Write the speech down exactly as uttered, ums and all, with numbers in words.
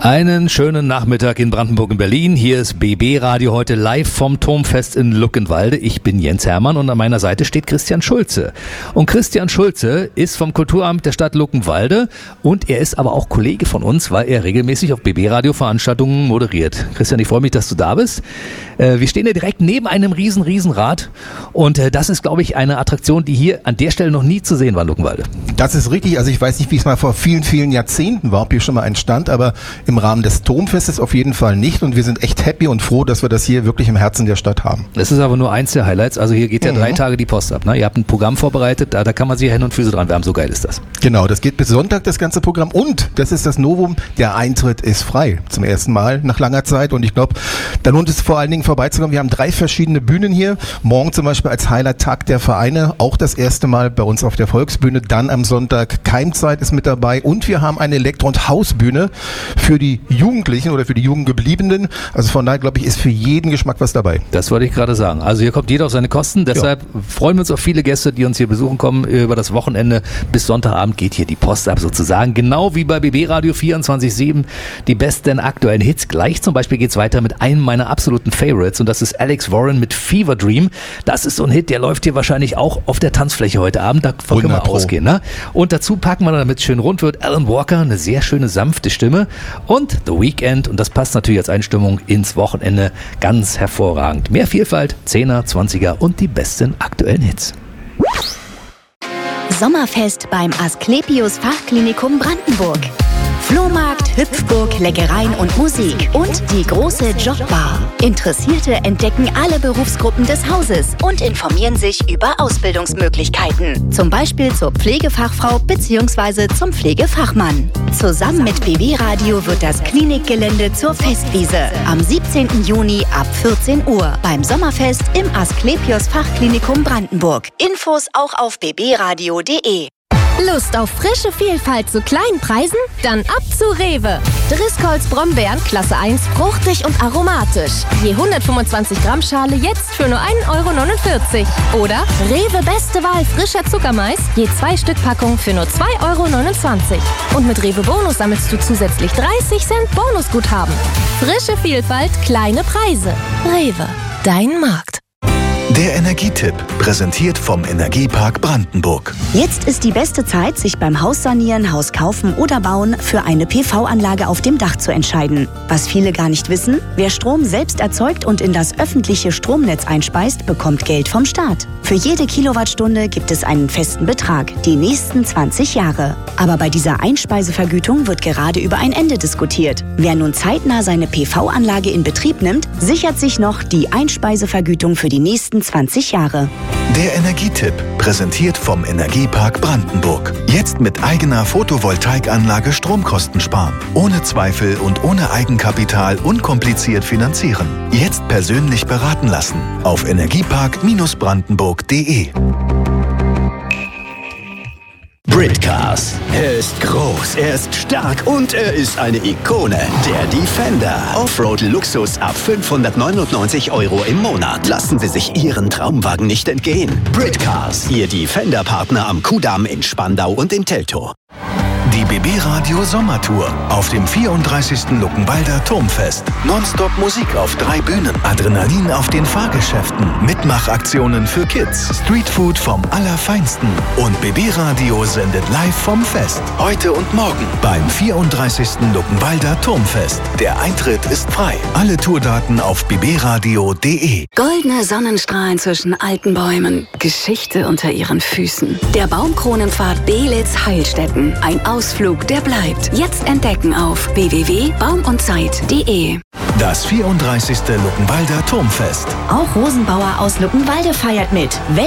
Einen schönen Nachmittag in Brandenburg und Berlin. Hier ist B B Radio heute live vom Turmfest in Luckenwalde. Ich bin Jens Hermann und an meiner Seite steht Christian Schulze. Und Christian Schulze ist vom Kulturamt der Stadt Luckenwalde und er ist aber auch Kollege von uns, weil er regelmäßig auf B B Radio Veranstaltungen moderiert. Christian, ich freue mich, dass du da bist. Wir stehen ja direkt neben einem riesen, riesen Rad und das ist, glaube ich, eine Attraktion, die hier an der Stelle noch nie zu sehen war in Luckenwalde. Das ist richtig. Also ich weiß nicht, wie es mal vor vielen, vielen Jahrzehnten war, ob hier schon mal ein stand, aber im Rahmen des Turmfestes auf jeden Fall nicht und wir sind echt happy und froh, dass wir das hier wirklich im Herzen der Stadt haben. Das ist aber nur eins der Highlights, also hier geht ja mhm. drei Tage die Post ab. Ne? Ihr habt ein Programm vorbereitet, da, da kann man sich Hände und Füße dran wärmen, so geil ist das. Genau, das geht bis Sonntag, das ganze Programm und das ist das Novum, der Eintritt ist frei, zum ersten Mal nach langer Zeit und ich glaube, da lohnt es vor allen Dingen vorbeizukommen. Wir haben drei verschiedene Bühnen hier, morgen zum Beispiel als Highlight Tag der Vereine, auch das erste Mal bei uns auf der Volksbühne, dann am Sonntag Keimzeit ist mit dabei und wir haben eine Elektro- und Hausbühne für die Jugendlichen oder für die Jugendgebliebenen. Also von daher, glaube ich, ist für jeden Geschmack was dabei. Das wollte ich gerade sagen. Also hier kommt jeder auf seine Kosten. Deshalb ja. freuen wir uns auf viele Gäste, die uns hier besuchen kommen. Über das Wochenende bis Sonntagabend geht hier die Post ab sozusagen. Genau wie bei B B Radio vierundzwanzig sieben. Die besten aktuellen Hits. Gleich zum Beispiel geht es weiter mit einem meiner absoluten Favorites und das ist Alex Warren mit Fever Dream. Das ist so ein Hit, der läuft hier wahrscheinlich auch auf der Tanzfläche heute Abend. Davon können wir ausgehen. Ne? Und dazu packen wir, damit es schön rund wird, Alan Walker, eine sehr schöne, sanfte Stimme und The Weeknd. Und das passt natürlich als Einstimmung ins Wochenende ganz hervorragend. Mehr Vielfalt, Zehner, Zwanziger und die besten aktuellen Hits. Sommerfest beim Asklepios Fachklinikum Brandenburg. Flohmarkt, Hüpfburg, Leckereien und Musik und die große Jobbar. Interessierte entdecken alle Berufsgruppen des Hauses und informieren sich über Ausbildungsmöglichkeiten. Zum Beispiel zur Pflegefachfrau bzw. zum Pflegefachmann. Zusammen mit B B Radio wird das Klinikgelände zur Festwiese am siebzehnten Juni ab vierzehn Uhr beim Sommerfest im Asklepios Fachklinikum Brandenburg. Infos auch auf b b radio punkt d e. Lust auf frische Vielfalt zu kleinen Preisen? Dann ab zu Rewe. Driscolls Brombeeren Klasse eins, fruchtig und aromatisch. Je hundertfünfundzwanzig Gramm Schale jetzt für nur ein Euro neunundvierzig. Oder Rewe Beste Wahl frischer Zuckermais, je zwei Stück Packung für nur zwei Euro neunundzwanzig. Und mit Rewe Bonus sammelst du zusätzlich dreißig Cent Bonusguthaben. Frische Vielfalt, kleine Preise. Rewe, dein Markt. Der Energietipp, präsentiert vom Energiepark Brandenburg. Jetzt ist die beste Zeit, sich beim Haussanieren, Haus kaufen oder bauen für eine P V-Anlage auf dem Dach zu entscheiden. Was viele gar nicht wissen, wer Strom selbst erzeugt und in das öffentliche Stromnetz einspeist, bekommt Geld vom Staat. Für jede Kilowattstunde gibt es einen festen Betrag, die nächsten zwanzig Jahre. Aber bei dieser Einspeisevergütung wird gerade über ein Ende diskutiert. Wer nun zeitnah seine P V-Anlage in Betrieb nimmt, sichert sich noch die Einspeisevergütung für die nächsten zwanzig Jahre. Der Energietipp, präsentiert vom Energiepark Brandenburg. Jetzt mit eigener Photovoltaikanlage Stromkosten sparen. Ohne Zweifel und ohne Eigenkapital unkompliziert finanzieren. Jetzt persönlich beraten lassen. Auf energiepark Brandenburg punkt d e. Britcars. Er ist groß, er ist stark und er ist eine Ikone. Der Defender. Offroad-Luxus ab fünfhundertneunundneunzig Euro im Monat. Lassen Sie sich Ihren Traumwagen nicht entgehen. Britcars. Ihr Defender-Partner am Kudamm in Spandau und in Teltow. Die B B Radio Sommertour auf dem vierunddreißigsten Luckenwalder Turmfest. Nonstop Musik auf drei Bühnen, Adrenalin auf den Fahrgeschäften, Mitmachaktionen für Kids, Streetfood vom Allerfeinsten und B B Radio sendet live vom Fest. Heute und morgen beim vierunddreißigsten Luckenwalder Turmfest. Der Eintritt ist frei. Alle Tourdaten auf b b radio punkt d e. Goldene Sonnenstrahlen zwischen alten Bäumen, Geschichte unter ihren Füßen. Der Baumkronenpfad Belitz-Heilstätten. Ein Ausflug, der bleibt. Jetzt entdecken auf w w w punkt baum und zeit punkt d e. Das vierunddreißigste Luckenwalder Turmfest. Auch Rosenbauer aus Luckenwalde feiert mit.